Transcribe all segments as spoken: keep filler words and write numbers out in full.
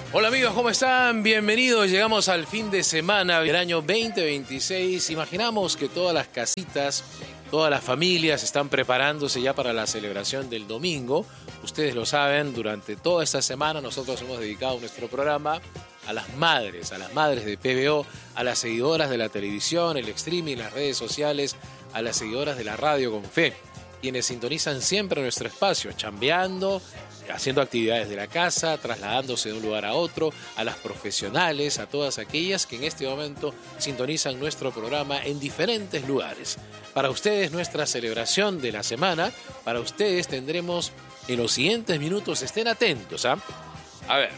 Hola amigos, ¿cómo están? Bienvenidos. Llegamos al fin de semana del año veinte veintiséis. Imaginamos que todas las casitas, todas las familias están preparándose ya para la celebración del domingo. Ustedes lo saben, durante toda esta semana nosotros hemos dedicado nuestro programa a las madres, a las madres de P B O, a las seguidoras de la televisión, el streaming, las redes sociales, a las seguidoras de la radio con fe, quienes sintonizan siempre nuestro espacio, chambeando, haciendo actividades de la casa, trasladándose de un lugar a otro, a las profesionales, a todas aquellas que en este momento sintonizan nuestro programa en diferentes lugares. Para ustedes nuestra celebración de la semana, para ustedes tendremos en los siguientes minutos, estén atentos, ¿ah? A ver,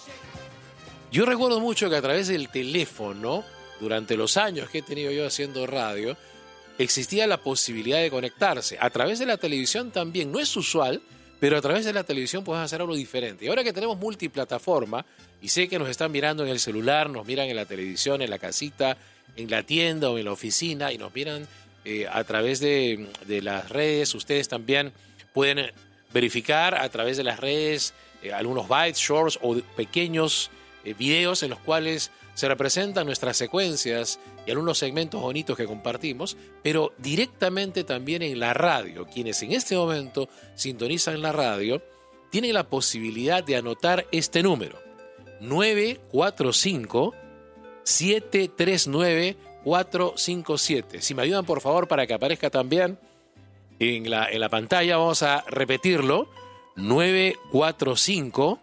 yo recuerdo mucho que a través del teléfono, durante los años que he tenido yo haciendo radio, existía la posibilidad de conectarse. A través de la televisión también, no es usual, pero a través de la televisión podemos hacer algo diferente. Y ahora que tenemos multiplataforma, y sé que nos están mirando en el celular, nos miran en la televisión, en la casita, en la tienda o en la oficina, y nos miran eh, a través de, de las redes, ustedes también pueden verificar a través de las redes eh, algunos bytes, shorts o pequeños eh, videos en los cuales se representan nuestras secuencias y algunos segmentos bonitos que compartimos, pero directamente también en la radio. Quienes en este momento sintonizan la radio tienen la posibilidad de anotar este número: nueve cuatro cinco, siete tres nueve, cuatro cinco siete. Si me ayudan, por favor, para que aparezca también en la, en la pantalla, vamos a repetirlo: nueve cuatro cinco,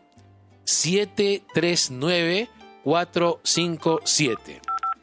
siete tres nueve, cuatro cinco siete.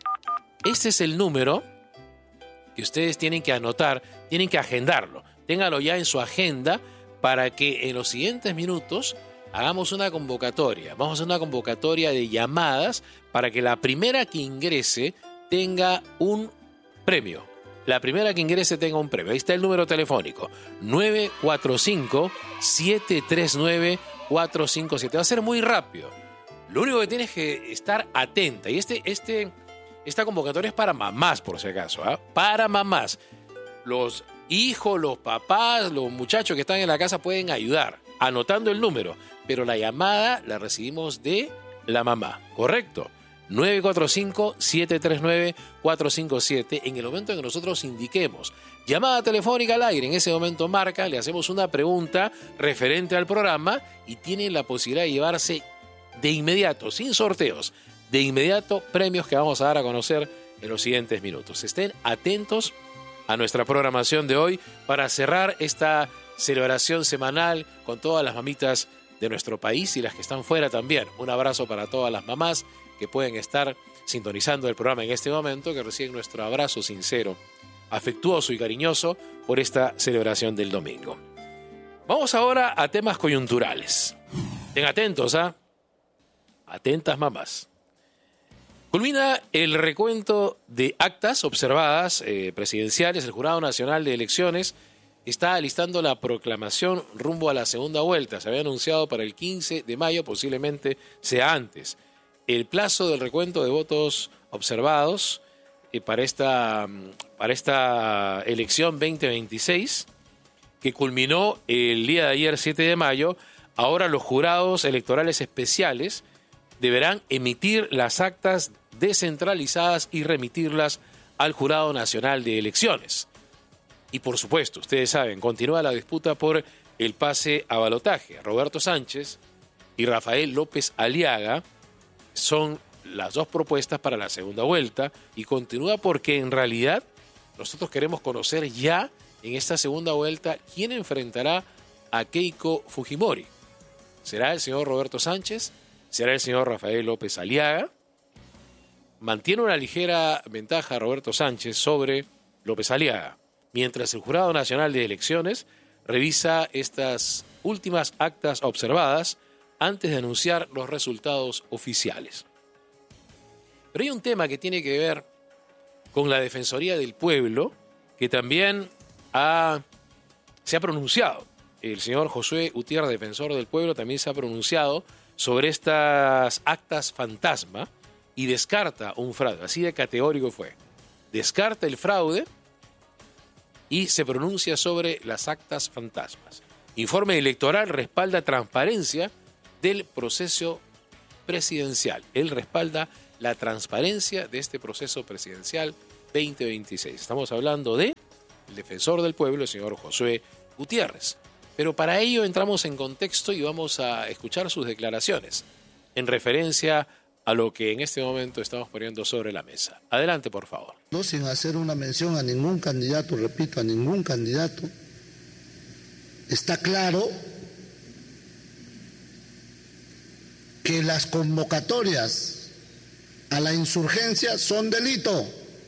Este es el número que ustedes tienen que anotar, tienen que agendarlo. Ténganlo ya en su agenda para que en los siguientes minutos hagamos una convocatoria. Vamos a hacer una convocatoria de llamadas para que la primera que ingrese tenga un premio. La primera que ingrese tenga un premio. Ahí está el número telefónico: nueve cuatro cinco, siete tres nueve, cuatro cinco siete. Va a ser muy rápido. Lo único que tienes que estar atenta. Y este, este, esta convocatoria es para mamás, por si acaso, ¿eh? Para mamás. Los hijos, los papás, los muchachos que están en la casa pueden ayudar anotando el número. Pero la llamada la recibimos de la mamá, ¿correcto? nueve cuatro cinco, siete tres nueve, cuatro cinco siete. En el momento en que nosotros indiquemos llamada telefónica al aire, en ese momento marca, le hacemos una pregunta referente al programa y tienen la posibilidad de llevarse de inmediato, sin sorteos, de inmediato premios que vamos a dar a conocer en los siguientes minutos. Estén atentos a nuestra programación de hoy para cerrar esta celebración semanal con todas las mamitas de nuestro país y las que están fuera también. Un abrazo para todas las mamás que pueden estar sintonizando el programa en este momento, que reciben nuestro abrazo sincero, afectuoso y cariñoso por esta celebración del domingo. Vamos ahora a temas coyunturales. Estén atentos, ¿ah? ¿eh? Atentas mamás. Culmina el recuento de actas observadas eh, presidenciales. El Jurado Nacional de Elecciones está alistando la proclamación rumbo a la segunda vuelta. Se había anunciado para el quince de mayo, posiblemente sea antes. El plazo del recuento de votos observados eh, para, esta, para esta elección veinte veintiséis, que culminó el día de ayer, siete de mayo, ahora los jurados electorales especiales deberán emitir las actas descentralizadas y remitirlas al Jurado Nacional de Elecciones. Y por supuesto, ustedes saben, continúa la disputa por el pase a balotaje. Roberto Sánchez y Rafael López Aliaga son las dos propuestas para la segunda vuelta y continúa porque en realidad nosotros queremos conocer ya en esta segunda vuelta quién enfrentará a Keiko Fujimori. ¿Será el señor Roberto Sánchez? ¿Será el señor Rafael López Aliaga? Mantiene una ligera ventaja Roberto Sánchez sobre López Aliaga, mientras el Jurado Nacional de Elecciones revisa estas últimas actas observadas antes de anunciar los resultados oficiales. Pero hay un tema que tiene que ver con la Defensoría del Pueblo, que también ha, se ha pronunciado. El señor Josué Gutiérrez, defensor del pueblo, también se ha pronunciado sobre estas actas fantasma y descarta un fraude. Así de categórico fue. Descarta el fraude y se pronuncia sobre las actas fantasmas. Informe electoral respalda transparencia del proceso presidencial. Él respalda la transparencia de este proceso presidencial veinte veintiséis. Estamos hablando de el defensor del pueblo, el señor Josué Gutiérrez. Pero para ello entramos en contexto y vamos a escuchar sus declaraciones en referencia a lo que en este momento estamos poniendo sobre la mesa. Adelante, por favor. No sin hacer una mención a ningún candidato, repito, a ningún candidato. Está claro que las convocatorias a la insurgencia son delito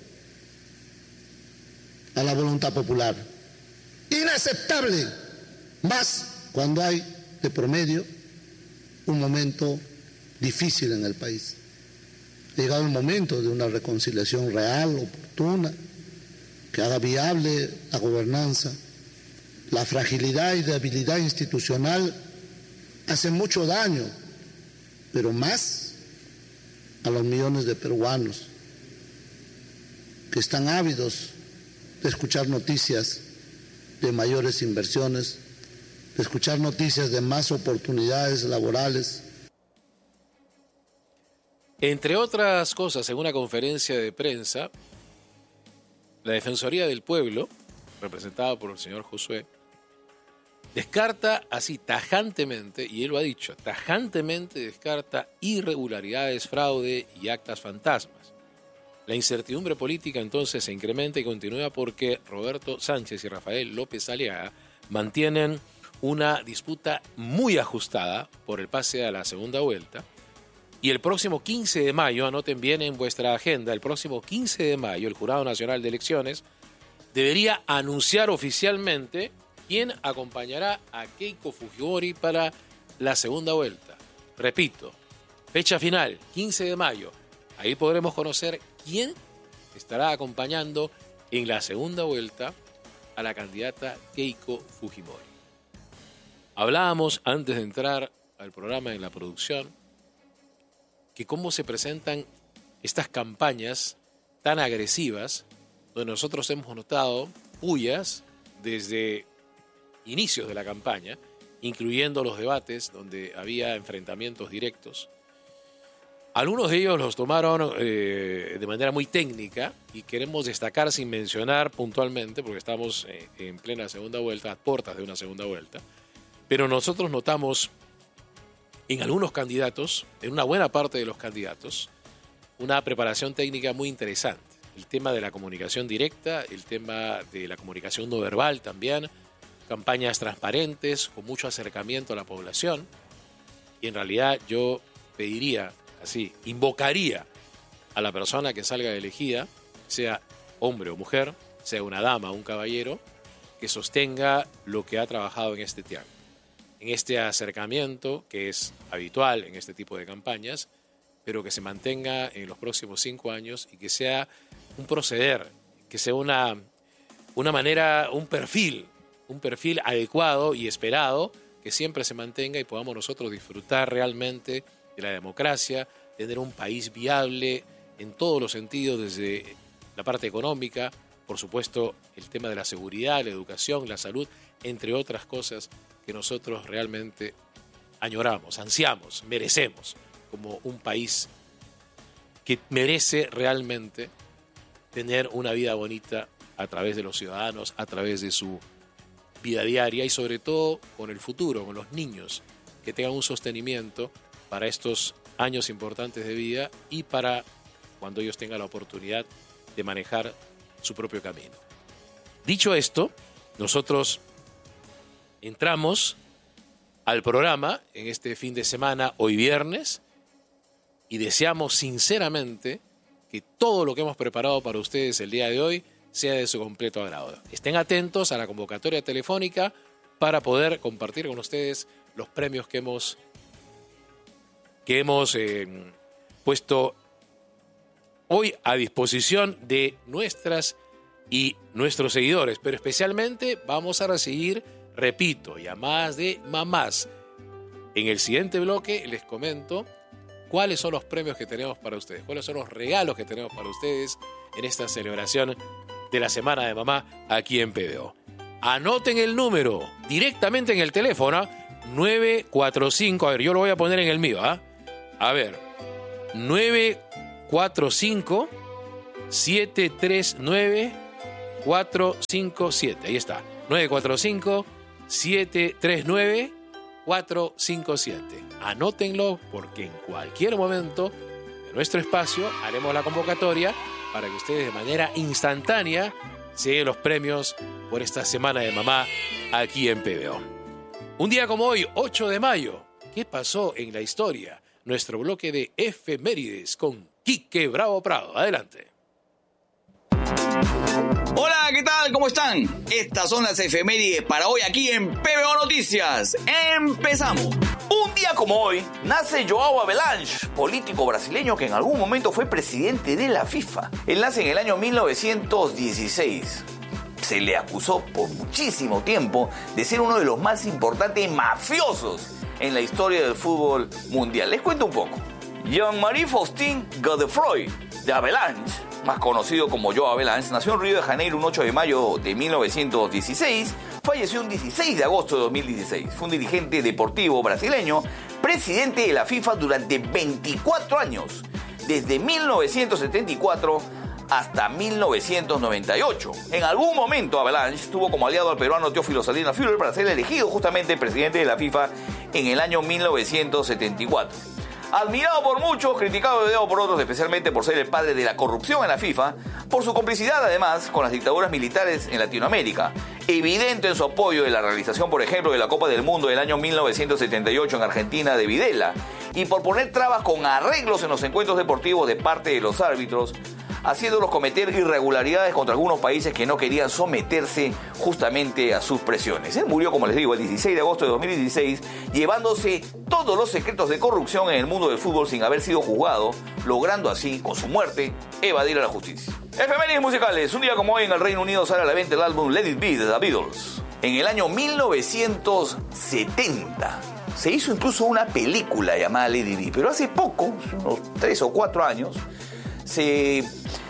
a la voluntad popular. Inaceptable, más cuando hay de promedio un momento difícil en el país. Ha llegado el momento de una reconciliación real, oportuna, que haga viable la gobernanza. La fragilidad y debilidad institucional hacen mucho daño, pero más a los millones de peruanos que están ávidos de escuchar noticias de mayores inversiones, de escuchar noticias de más oportunidades laborales. Entre otras cosas, en una conferencia de prensa, la Defensoría del Pueblo, representada por el señor Josué, descarta así tajantemente, y él lo ha dicho, tajantemente descarta irregularidades, fraude y actas fantasmas. La incertidumbre política entonces se incrementa y continúa porque Roberto Sánchez y Rafael López Aliaga mantienen una disputa muy ajustada por el pase a la segunda vuelta. Y el próximo quince de mayo, anoten bien en vuestra agenda, el próximo quince de mayo, el Jurado Nacional de Elecciones debería anunciar oficialmente quién acompañará a Keiko Fujimori para la segunda vuelta. Repito, fecha final, quince de mayo. Ahí podremos conocer quién estará acompañando en la segunda vuelta a la candidata Keiko Fujimori. Hablábamos antes de entrar al programa en la producción que cómo se presentan estas campañas tan agresivas, donde nosotros hemos notado pullas desde inicios de la campaña, incluyendo los debates donde había enfrentamientos directos. Algunos de ellos los tomaron eh, de manera muy técnica y queremos destacar sin mencionar puntualmente, porque estamos eh, en plena segunda vuelta, a puertas de una segunda vuelta, pero nosotros notamos en algunos candidatos, en una buena parte de los candidatos, una preparación técnica muy interesante. El tema de la comunicación directa, el tema de la comunicación no verbal también, campañas transparentes, con mucho acercamiento a la población. Y en realidad yo pediría, así, invocaría a la persona que salga elegida, sea hombre o mujer, sea una dama o un caballero, que sostenga lo que ha trabajado en este tiempo. En este acercamiento que es habitual en este tipo de campañas, pero que se mantenga en los próximos cinco años y que sea un proceder, que sea una, una manera, un perfil, un perfil adecuado y esperado, que siempre se mantenga y podamos nosotros disfrutar realmente de la democracia, tener un país viable en todos los sentidos, desde la parte económica, por supuesto el tema de la seguridad, la educación, la salud, entre otras cosas que nosotros realmente añoramos, ansiamos, merecemos como un país que merece realmente tener una vida bonita a través de los ciudadanos, a través de su vida diaria y sobre todo con el futuro, con los niños, que tengan un sostenimiento para estos años importantes de vida y para cuando ellos tengan la oportunidad de manejar su propio camino. Dicho esto, nosotros entramos al programa en este fin de semana, hoy viernes, y deseamos sinceramente que todo lo que hemos preparado para ustedes el día de hoy sea de su completo agrado. Estén atentos a la convocatoria telefónica para poder compartir con ustedes los premios que hemos, que hemos eh, puesto hoy a disposición de nuestras y nuestros seguidores, pero especialmente vamos a recibir, repito, llamadas de mamás. En el siguiente bloque les comento cuáles son los premios que tenemos para ustedes, cuáles son los regalos que tenemos para ustedes en esta celebración de la Semana de Mamá aquí en P B O. Anoten el número directamente en el teléfono, nueve cuatro cinco, a ver, yo lo voy a poner en el mío, ¿ah? ¿eh? A ver, nueve cuatro cinco, siete tres nueve, cuatro cinco siete. Ahí está. nueve cuatro cinco, siete tres nueve, cuatro cinco siete. Anótenlo porque en cualquier momento de nuestro espacio haremos la convocatoria para que ustedes de manera instantánea se den los premios por esta Semana de Mamá aquí en P B O. Un día como hoy, ocho de mayo, ¿qué pasó en la historia? Nuestro bloque de efemérides con Quique Bravo Prado. Adelante. Hola, ¿qué tal? ¿Cómo están? Estas son las efemérides para hoy aquí en P B O Noticias. ¡Empezamos! Un día como hoy, nace João Havelange, político brasileño que en algún momento fue presidente de la FIFA. Él nace en el año mil novecientos dieciséis. Se le acusó por muchísimo tiempo de ser uno de los más importantes mafiosos en la historia del fútbol mundial. Les cuento un poco. Jean-Marie Faustin Godefroy de Havelange, más conocido como João Havelange, nació en Río de Janeiro un ocho de mayo de mil novecientos dieciséis, falleció un dieciséis de agosto de dos mil dieciséis. Fue un dirigente deportivo brasileño, presidente de la FIFA durante veinticuatro años, desde mil novecientos setenta y cuatro hasta mil novecientos noventa y ocho. En algún momento Havelange tuvo como aliado al peruano Teófilo Salinas Führer para ser elegido justamente presidente de la FIFA en el año mil novecientos setenta y cuatro. Admirado por muchos, criticado y odiado por otros, especialmente por ser el padre de la corrupción en la FIFA, por su complicidad además con las dictaduras militares en Latinoamérica, evidente en su apoyo de la realización, por ejemplo, de la Copa del Mundo del año mil novecientos setenta y ocho en Argentina de Videla, y por poner trabas con arreglos en los encuentros deportivos de parte de los árbitros, haciéndolos cometer irregularidades contra algunos países que no querían someterse justamente a sus presiones. Él murió, como les digo, el dieciséis de agosto de dos mil dieciséis, llevándose todos los secretos de corrupción en el mundo del fútbol sin haber sido juzgado, logrando así, con su muerte, evadir a la justicia. Efemérides musicales. Un día como hoy en el Reino Unido sale a la venta el álbum Let It Be de The Beatles. En el año mil novecientos setenta se hizo incluso una película llamada Let It Be, pero hace poco, unos tres o cuatro años, se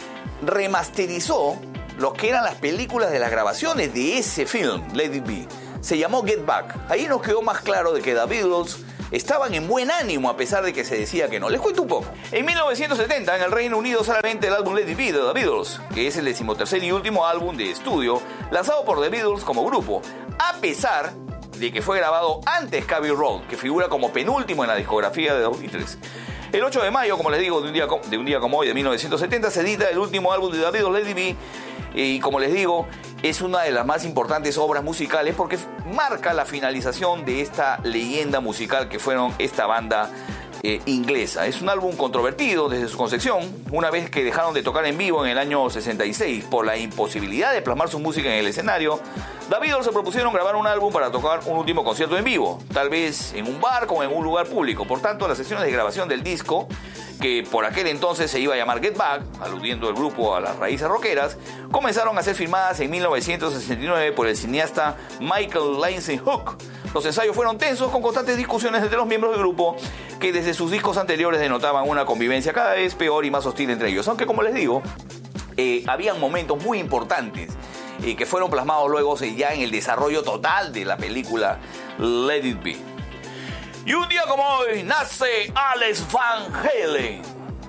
remasterizó lo que eran las películas de las grabaciones de ese film, Let It Be. Se llamó Get Back. Ahí nos quedó más claro de que The Beatles estaban en buen ánimo a pesar de que se decía que no. Les cuento un poco. En mil novecientos setenta, en el Reino Unido sale a la venta el álbum Let It Be de The Beatles, que es el decimotercer y último álbum de estudio lanzado por The Beatles como grupo, a pesar de que fue grabado antes que Abbey Road, que figura como penúltimo en la discografía de dos mil tres. El ocho de mayo, como les digo, de un día, de un día como hoy, de mil novecientos setenta, se edita el último álbum de The Beatles, Let It Be, y como les digo, es una de las más importantes obras musicales porque marca la finalización de esta leyenda musical que fueron esta banda eh, inglesa. Es un álbum controvertido desde su concepción, una vez que dejaron de tocar en vivo en el año sesenta y seis por la imposibilidad de plasmar su música en el escenario. The Beatles se propusieron grabar un álbum para tocar un último concierto en vivo, tal vez en un bar o en un lugar público. Por tanto, las sesiones de grabación del disco, que por aquel entonces se iba a llamar Get Back, aludiendo el grupo a las raíces rockeras, comenzaron a ser filmadas en mil novecientos sesenta y nueve por el cineasta Michael Lindsay Hook. Los ensayos fueron tensos, con constantes discusiones entre los miembros del grupo, que desde sus discos anteriores denotaban una convivencia cada vez peor y más hostil entre ellos. Aunque, como les digo, eh, habían momentos muy importantes y que fueron plasmados luego ya en el desarrollo total de la película Let It Be. Y un día como hoy nace Alex Van Halen.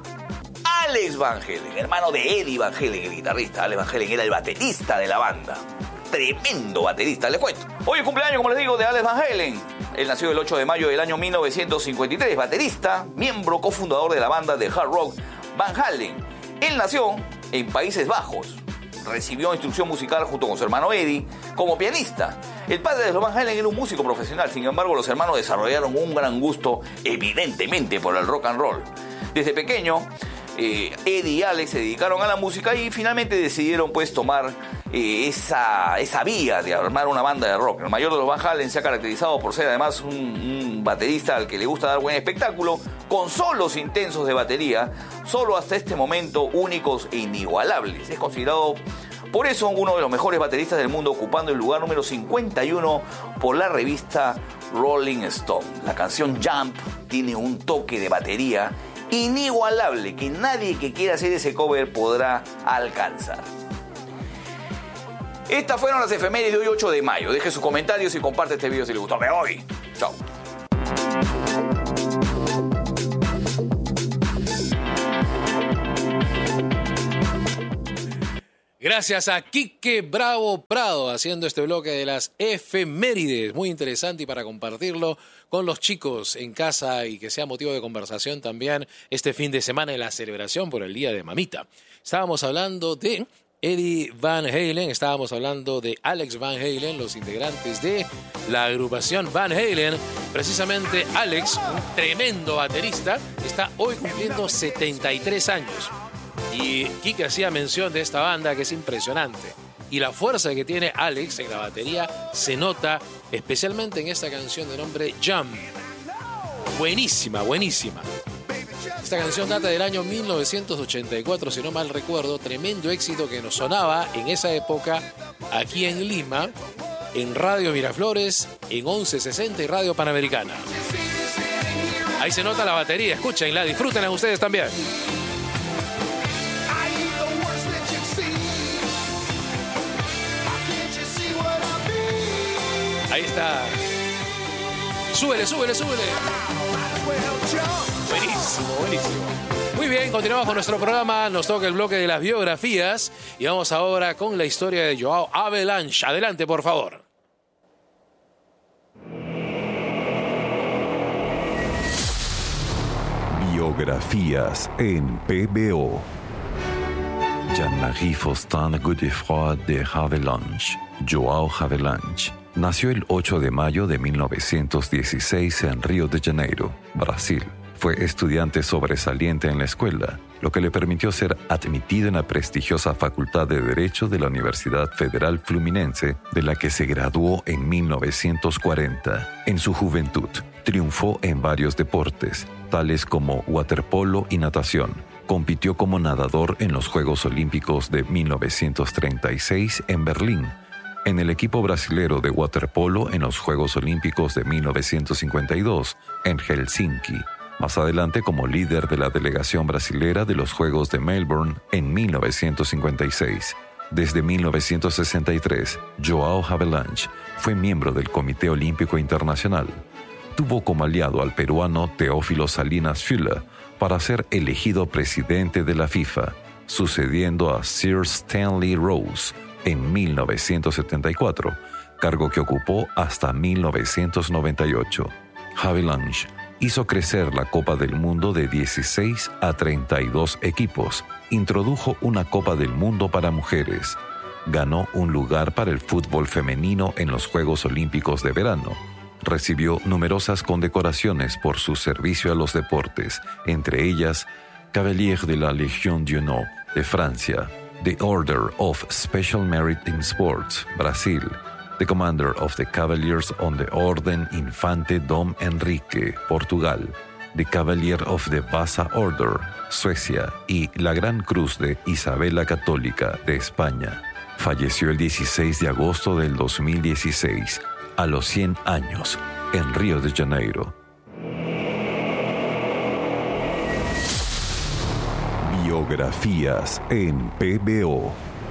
Alex Van Halen, hermano de Eddie Van Halen, el guitarrista. Alex Van Halen era el baterista de la banda. Tremendo baterista, les cuento. Hoy es cumpleaños, como les digo, de Alex Van Halen. Él nació el ocho de mayo del año mil novecientos cincuenta y tres, baterista, miembro cofundador de la banda de hard rock Van Halen. Él nació en Países Bajos. Recibió instrucción musical junto con su hermano Eddie como pianista. El padre de los Van Halen era un músico profesional, sin embargo los hermanos desarrollaron un gran gusto, evidentemente, por el rock and roll. Desde pequeño, eh, Eddie y Alex se dedicaron a la música y finalmente decidieron pues tomar eh, esa, esa vía de armar una banda de rock. El mayor de los Van Halen se ha caracterizado por ser además un, un baterista al que le gusta dar buen espectáculo, con solos intensos de batería, solo hasta este momento únicos e inigualables. Es considerado por eso uno de los mejores bateristas del mundo, ocupando el lugar número cincuenta y uno por la revista Rolling Stone. La canción Jump tiene un toque de batería inigualable que nadie que quiera hacer ese cover podrá alcanzar. Estas fueron las efemérides de hoy, ocho de mayo. Deje sus comentarios y comparte este video si les gustó. Me voy. Chao. Gracias a Quique Bravo Prado haciendo este bloque de las efemérides. Muy interesante y para compartirlo con los chicos en casa y que sea motivo de conversación también este fin de semana en la celebración por el Día de Mamita. Estábamos hablando de Eddie Van Halen, estábamos hablando de Alex Van Halen, los integrantes de la agrupación Van Halen. Precisamente Alex, un tremendo baterista, está hoy cumpliendo setenta y tres años. Y Kike hacía mención de esta banda que es impresionante. Y la fuerza que tiene Alex en la batería se nota especialmente en esta canción de nombre Jump. Buenísima, buenísima. Esta canción data del año mil novecientos ochenta y cuatro, si no mal recuerdo. Tremendo éxito que nos sonaba en esa época aquí en Lima, en Radio Miraflores, en once sesenta y Radio Panamericana. Ahí se nota la batería, escúchenla, disfrútenla ustedes también. Ahí está. Súbele, súbele, súbele. Buenísimo, buenísimo. Muy bien, continuamos con nuestro programa. Nos toca el bloque de las biografías. Y vamos ahora con la historia de Joao Havelange. Adelante, por favor. Biografías en P B O. Jean-Marie Faustin Godefroy de Havelange, Joao Havelange, nació el ocho de mayo de mil novecientos dieciséis en Río de Janeiro, Brasil. Fue estudiante sobresaliente en la escuela, lo que le permitió ser admitido en la prestigiosa Facultad de Derecho de la Universidad Federal Fluminense, de la que se graduó en mil novecientos cuarenta. En su juventud, triunfó en varios deportes, tales como waterpolo y natación. Compitió como nadador en los Juegos Olímpicos de mil novecientos treinta y seis en Berlín, en el equipo brasilero de waterpolo en los Juegos Olímpicos de mil novecientos cincuenta y dos en Helsinki, más adelante como líder de la delegación brasilera de los Juegos de Melbourne en mil novecientos cincuenta y seis. Desde mil novecientos sesenta y tres, Joao Havelange fue miembro del Comité Olímpico Internacional. Tuvo como aliado al peruano Teófilo Salinas Füller para ser elegido presidente de la FIFA, sucediendo a Sir Stanley Rose en mil novecientos setenta y cuatro, cargo que ocupó hasta mil novecientos noventa y ocho. Havelange hizo crecer la Copa del Mundo de dieciséis a treinta y dos equipos, introdujo una Copa del Mundo para mujeres, ganó un lugar para el fútbol femenino en los Juegos Olímpicos de verano, recibió numerosas condecoraciones por su servicio a los deportes, entre ellas Cavalier de la Légion d'Honneur de Francia, The Order of Special Merit in Sports, Brasil, the Commander of the Cavaliers on the Orden Infante Dom Enrique, Portugal, the Cavalier of the Vasa Order, Suecia, y la Gran Cruz de Isabel la Católica de España. Falleció el dieciséis de agosto del dos mil dieciséis, a los cien años, en Río de Janeiro. Biografías en P B O.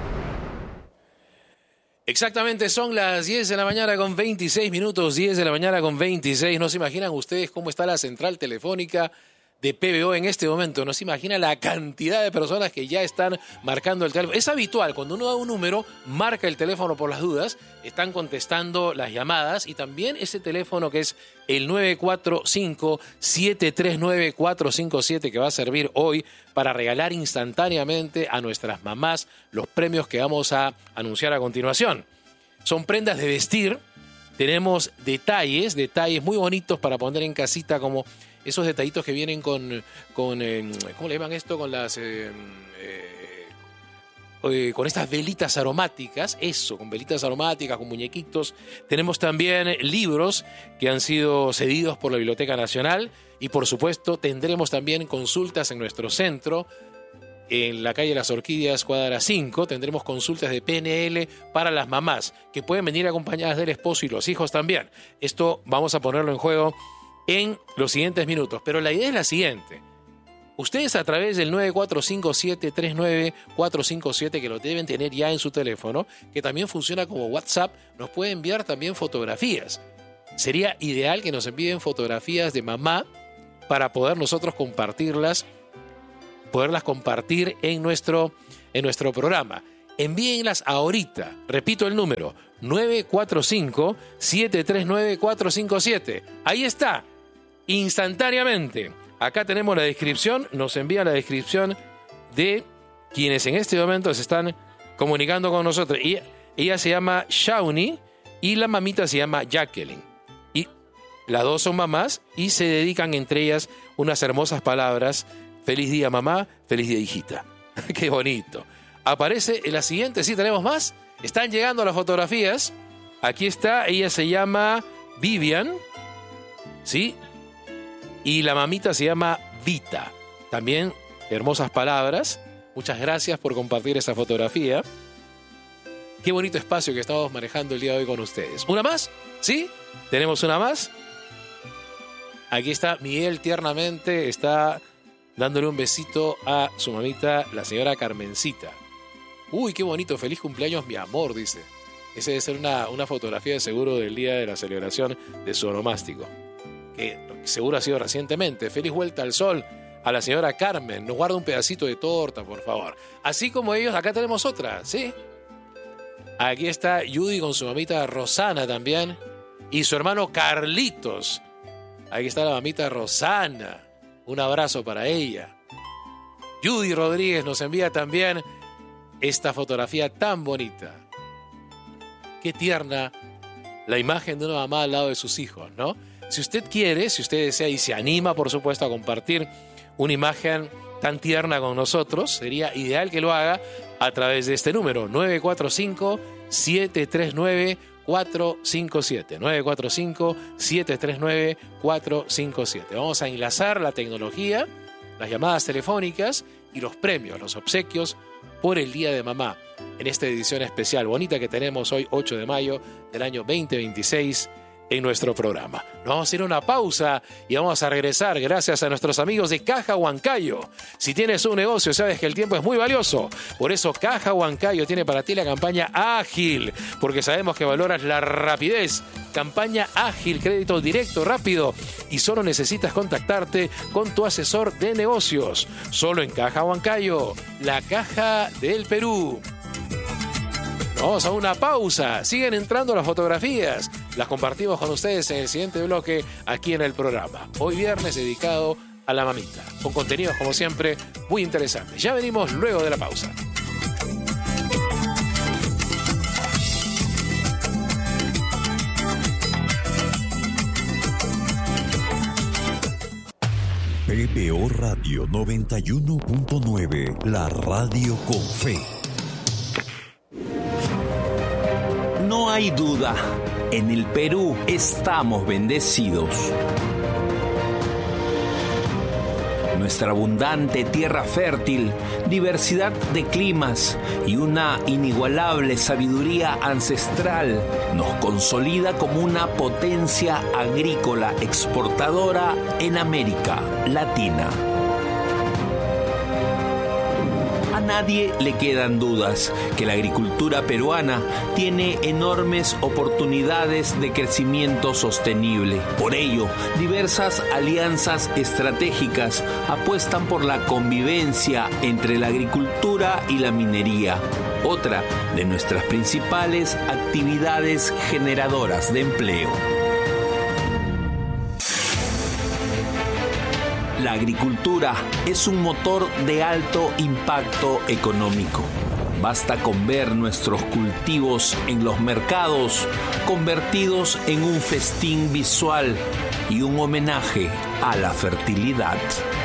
Exactamente, son las diez de la mañana con veintiséis minutos, diez de la mañana con veintiséis. No se imaginan ustedes cómo está la central telefónica de P B O en este momento. No se imagina la cantidad de personas que ya están marcando el teléfono. Es habitual, cuando uno da un número, marca el teléfono por las dudas, están contestando las llamadas y también ese teléfono que es el nueve cuatro cinco, siete tres nueve, cuatro cinco siete que va a servir hoy para regalar instantáneamente a nuestras mamás los premios que vamos a anunciar a continuación. Son prendas de vestir, tenemos detalles, detalles muy bonitos para poner en casita, como esos detallitos que vienen con, con eh, ¿cómo le llaman esto? Con las, eh, eh, eh, con estas velitas aromáticas, eso, con velitas aromáticas, con muñequitos. Tenemos también libros que han sido cedidos por la Biblioteca Nacional y, por supuesto, tendremos también consultas en nuestro centro, en la calle Las Orquídeas, cuadra cinco, tendremos consultas de P N L para las mamás, que pueden venir acompañadas del esposo y los hijos también. Esto vamos a ponerlo en juego en los siguientes minutos, pero la idea es la siguiente. Ustedes a través del nueve cuatro cinco, siete tres nueve, cuatro cinco siete, que lo deben tener ya en su teléfono, que también funciona como WhatsApp, nos puede enviar también fotografías. Sería ideal que nos envíen fotografías de mamá para poder nosotros compartirlas, poderlas compartir en nuestro, en nuestro programa. envíenlas ahorita. Repito el número, nueve cuatro cinco, siete tres nueve, cuatro cinco siete. Ahí está, instantáneamente. Acá tenemos la descripción, nos envía la descripción de quienes en este momento se están comunicando con nosotros. Y ella se llama Shawnee y la mamita se llama Jacqueline. Y las dos son mamás y se dedican entre ellas unas hermosas palabras. Feliz día, mamá. Feliz día, hijita. Qué bonito. Aparece en la siguiente. Sí, tenemos más. Están llegando las fotografías. Aquí está. Ella se llama Vivian. ¿Sí? Y la mamita se llama Vita. También hermosas palabras. Muchas gracias por compartir esta fotografía. Qué bonito espacio que estamos manejando el día de hoy con ustedes. ¿Una más? ¿Sí? ¿Tenemos una más? Aquí está Miguel tiernamente. Está dándole un besito a su mamita, la señora Carmencita. Uy, qué bonito. Feliz cumpleaños, mi amor, dice. Esa debe ser una, una fotografía de seguro del día de la celebración de su onomástico. Que seguro ha sido recientemente. Feliz vuelta al sol a la señora Carmen. Nos guarda un pedacito de torta, por favor. Así como ellos, acá tenemos otra, ¿sí? Aquí está Judy con su mamita Rosana también. Y su hermano Carlitos. Aquí está la mamita Rosana. Un abrazo para ella. Judy Rodríguez nos envía también esta fotografía tan bonita. Qué tierna la imagen de una mamá al lado de sus hijos, ¿no? Si usted quiere, si usted desea y se anima, por supuesto, a compartir una imagen tan tierna con nosotros, sería ideal que lo haga a través de este número, nueve cuatro cinco, siete tres nueve, cuatro cinco siete. nueve cuatro cinco, siete tres nueve, cuatro cinco siete. Vamos a enlazar la tecnología, las llamadas telefónicas y los premios, los obsequios por el Día de Mamá en esta edición especial bonita que tenemos hoy, ocho de mayo del año veinte veintiséis, en nuestro programa. Nos vamos a ir a una pausa y vamos a regresar gracias a nuestros amigos de Caja Huancayo. Si tienes un negocio, sabes que el tiempo es muy valioso. Por eso Caja Huancayo tiene para ti la campaña ágil, porque sabemos que valoras la rapidez. Campaña ágil, crédito directo, rápido, y solo necesitas contactarte con tu asesor de negocios. Solo en Caja Huancayo, la caja del Perú. Vamos a una pausa. Siguen entrando las fotografías. Las compartimos con ustedes en el siguiente bloque aquí en el programa. Hoy viernes dedicado a la mamita. Con contenidos, como siempre, muy interesantes. Ya venimos luego de la pausa. P B O Radio noventa y uno punto nueve. La radio con fe. No hay duda, en el Perú estamos bendecidos. Nuestra abundante tierra fértil, diversidad de climas y una inigualable sabiduría ancestral nos consolida como una potencia agrícola exportadora en América Latina. A nadie le quedan dudas que la agricultura peruana tiene enormes oportunidades de crecimiento sostenible. Por ello, diversas alianzas estratégicas apuestan por la convivencia entre la agricultura y la minería, otra de nuestras principales actividades generadoras de empleo. La agricultura es un motor de alto impacto económico. Basta con ver nuestros cultivos en los mercados convertidos en un festín visual y un homenaje a la fertilidad.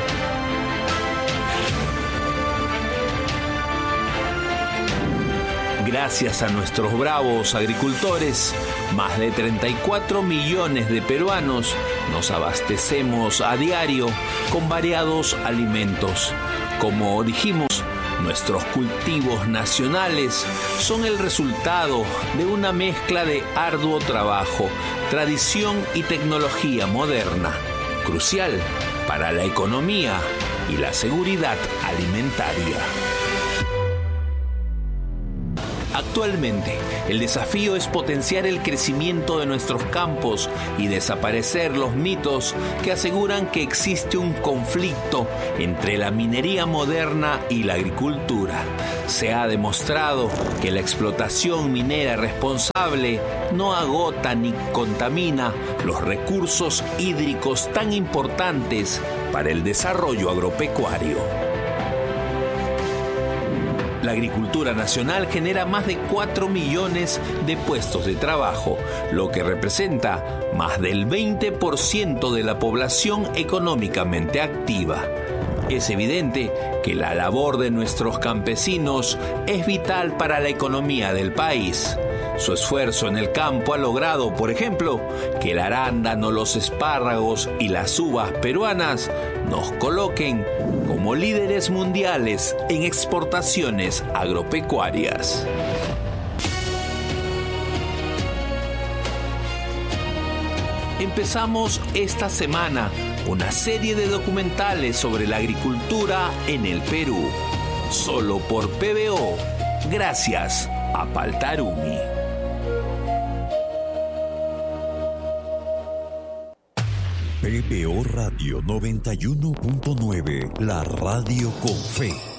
Gracias a nuestros bravos agricultores, más de treinta y cuatro millones de peruanos nos abastecemos a diario con variados alimentos. Como dijimos, nuestros cultivos nacionales son el resultado de una mezcla de arduo trabajo, tradición y tecnología moderna, crucial para la economía y la seguridad alimentaria. Actualmente, el desafío es potenciar el crecimiento de nuestros campos y desaparecer los mitos que aseguran que existe un conflicto entre la minería moderna y la agricultura. Se ha demostrado que la explotación minera responsable no agota ni contamina los recursos hídricos tan importantes para el desarrollo agropecuario. La agricultura nacional genera más de cuatro millones de puestos de trabajo, lo que representa más del veinte por ciento de la población económicamente activa. Es evidente que la labor de nuestros campesinos es vital para la economía del país. Su esfuerzo en el campo ha logrado, por ejemplo, que el arándano, los espárragos y las uvas peruanas nos coloquen como líderes mundiales en exportaciones agropecuarias. Empezamos esta semana una serie de documentales sobre la agricultura en el Perú, solo por P B O, gracias a Paltarumi. P B O Radio noventa y uno punto nueve, la radio con fe.